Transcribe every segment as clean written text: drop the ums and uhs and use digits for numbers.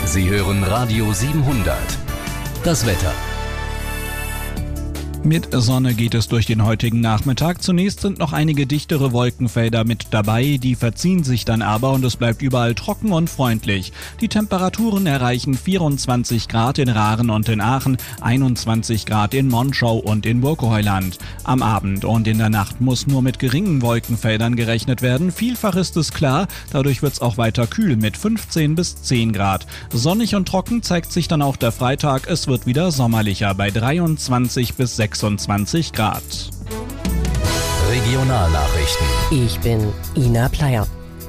Sie hören Radio 700. Das Wetter. Mit Sonne geht es durch den heutigen Nachmittag. Zunächst sind noch einige dichtere Wolkenfelder mit dabei, die verziehen sich dann aber und es bleibt überall trocken und freundlich. Die Temperaturen erreichen 24 Grad in Raren und in Aachen, 21 Grad in Monschau und in Burgheuland. Am Abend und in der Nacht muss nur mit geringen Wolkenfeldern gerechnet werden. Vielfach ist es klar, dadurch wird es auch weiter kühl mit 15 bis 10 Grad. Sonnig und trocken zeigt sich dann auch der Freitag. Es wird wieder sommerlicher bei 23 bis 26 Grad. Regionalnachrichten. Ich bin Ina Pleier.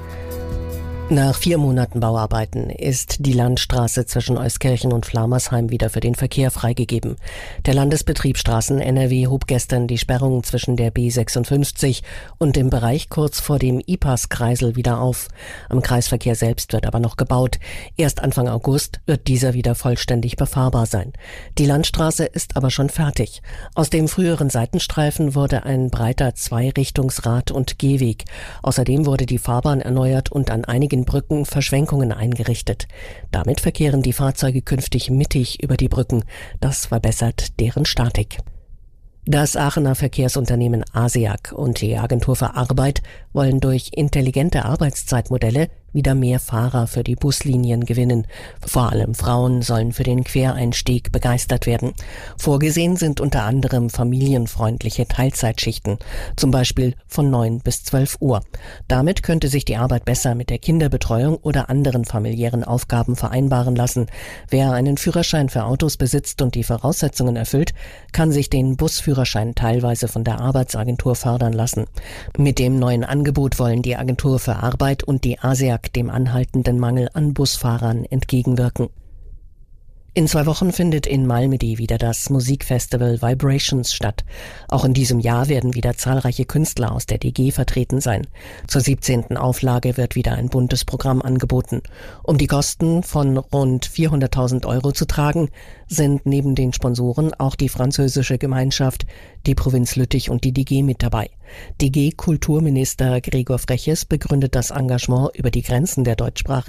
Nach 4 Monaten Bauarbeiten ist die Landstraße zwischen Euskirchen und Flamersheim wieder für den Verkehr freigegeben. Der Landesbetrieb Straßen NRW hob gestern die Sperrungen zwischen der B56 und dem Bereich kurz vor dem IPAS-Kreisel wieder auf. Am Kreisverkehr selbst wird aber noch gebaut. Erst Anfang August wird dieser wieder vollständig befahrbar sein. Die Landstraße ist aber schon fertig. Aus dem früheren Seitenstreifen wurde ein breiter Zweirichtungsrad- und Gehweg. Außerdem wurde die Fahrbahn erneuert und an einigen Brücken Verschwenkungen eingerichtet. Damit verkehren die Fahrzeuge künftig mittig über die Brücken. Das verbessert deren Statik. Das Aachener Verkehrsunternehmen ASEAG und die Agentur für Arbeit wollen durch intelligente Arbeitszeitmodelle wieder mehr Fahrer für die Buslinien gewinnen. Vor allem Frauen sollen für den Quereinstieg begeistert werden. Vorgesehen sind unter anderem familienfreundliche Teilzeitschichten, zum Beispiel von 9 bis 12 Uhr. Damit könnte sich die Arbeit besser mit der Kinderbetreuung oder anderen familiären Aufgaben vereinbaren lassen. Wer einen Führerschein für Autos besitzt und die Voraussetzungen erfüllt, kann sich den Busführerschein teilweise von der Arbeitsagentur fördern lassen. Mit dem neuen Angebot wollen die Agentur für Arbeit und die ASEAG dem anhaltenden Mangel an Busfahrern entgegenwirken. In 2 Wochen findet in Malmedy wieder das Musikfestival Vibrations statt. Auch in diesem Jahr werden wieder zahlreiche Künstler aus der DG vertreten sein. Zur 17. Auflage wird wieder ein buntes Programm angeboten. Um die Kosten von rund 400.000 € zu tragen, sind neben den Sponsoren auch die französische Gemeinschaft, die Provinz Lüttich und die DG mit dabei. DG-Kulturminister Gregor Freches begründet das Engagement über die Grenzen der deutschsprachigen